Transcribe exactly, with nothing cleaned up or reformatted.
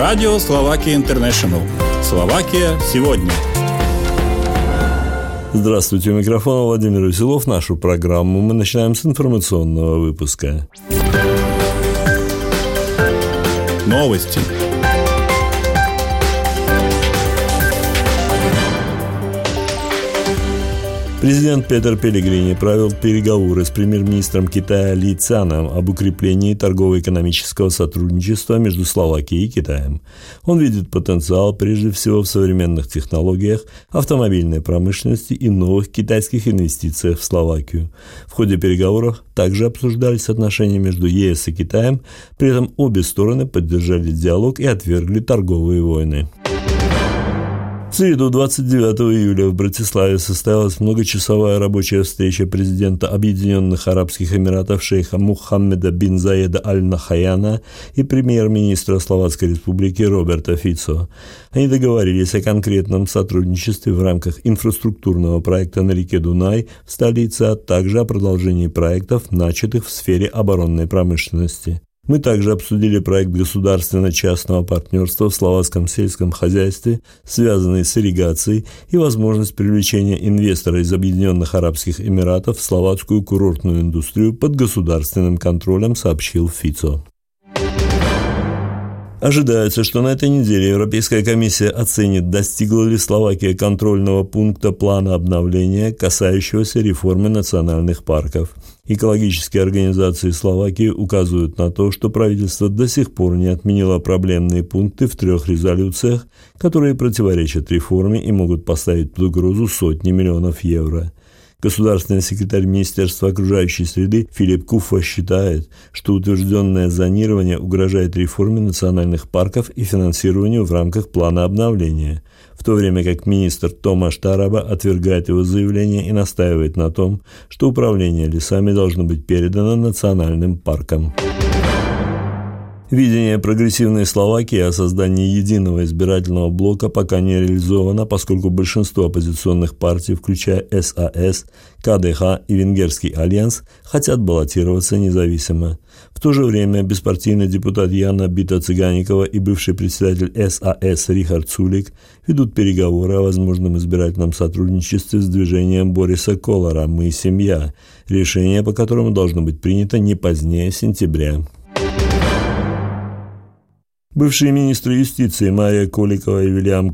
Радио Словакия Интернешнл. Словакия сегодня. Здравствуйте, у микрофона Владимир Веселов. Нашу программу мы начинаем с информационного выпуска. Новости. Президент Петер Пелегрини провел переговоры с премьер-министром Китая Ли Цяном об укреплении торгово-экономического сотрудничества между Словакией и Китаем. Он видит потенциал прежде всего в современных технологиях, автомобильной промышленности и новых китайских инвестициях в Словакию. В ходе переговоров также обсуждались отношения между ЕС и Китаем, при этом обе стороны поддержали диалог и отвергли торговые войны. В среду, двадцать девятого июля, в Братиславе состоялась многочасовая рабочая встреча президента Объединенных Арабских Эмиратов шейха Мухаммеда бин Заеда аль-Нахаяна и премьер-министра Словацкой Республики Роберта Фицо. Они договорились о конкретном сотрудничестве в рамках инфраструктурного проекта на реке Дунай в столице, а также о продолжении проектов, начатых в сфере оборонной промышленности. Мы также обсудили проект государственно-частного партнерства в словацком сельском хозяйстве, связанный с ирригацией, и возможность привлечения инвестора из Объединенных Арабских Эмиратов в словацкую курортную индустрию под государственным контролем, сообщил Фицо. Ожидается, что на этой неделе Европейская комиссия оценит, достигла ли Словакия контрольного пункта плана обновления, касающегося реформы национальных парков. Экологические организации Словакии указывают на то, что правительство до сих пор не отменило проблемные пункты в трех резолюциях, которые противоречат реформе и могут поставить под угрозу сотни миллионов евро. Государственный секретарь Министерства окружающей среды Филипп Куфа считает, что утвержденное зонирование угрожает реформе национальных парков и финансированию в рамках плана обновления, в то время как министр Томаш Тараба отвергает его заявление и настаивает на том, что управление лесами должно быть передано национальным паркам. Видение прогрессивной Словакии о создании единого избирательного блока пока не реализовано, поскольку большинство оппозиционных партий, включая САС, КДХ и Венгерский альянс, хотят баллотироваться независимо. В то же время беспартийный депутат Яна Бита-Цыганикова и бывший председатель САС Рихард Сулик ведут переговоры о возможном избирательном сотрудничестве с движением Бориса Колара «Мы – семья», решение по которому должно быть принято не позднее сентября. Бывшие министры юстиции Мария Коликова и Вильям